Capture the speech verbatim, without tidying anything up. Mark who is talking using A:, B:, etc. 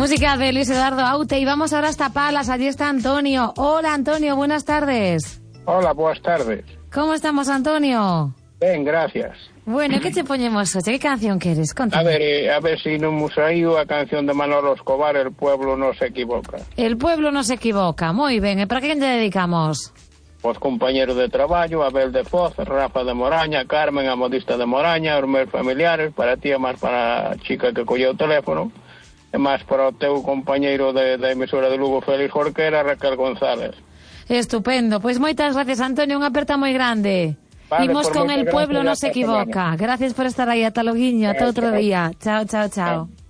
A: Música de Luis Eduardo Aute y vamos ahora hasta Palas, allí está Antonio. Hola Antonio, buenas tardes.
B: Hola, buenas tardes.
A: ¿Cómo estamos, Antonio?
B: Ben, gracias.
A: Bueno, que te poñemos hoxe? Que canción queres? Conta.
B: A ver, eh, a ver si non hemos saído a canción de Manolo Escobar, El pueblo no se equivoca.
A: El pueblo no se equivoca, moi ben. E para que te dedicamos?
B: Os compañeros de traballo, Abel de Foz, Rafa de Moraña, Carmen, a modista de Moraña, os meus familiares, para ti e máis para a chica que colleu o teléfono, e máis para o teu compañeiro de, de emisora de Lugo, Félix Jorquera, Raquel González.
A: Estupendo, pois moitas gracias, Antonio, unha aperta moi grande.
B: Vale,
A: Imos con El pueblo no
B: gracias,
A: se equivoca. Gracias por estar aí, ata loguiño, ata outro día. Chao, chao, chao.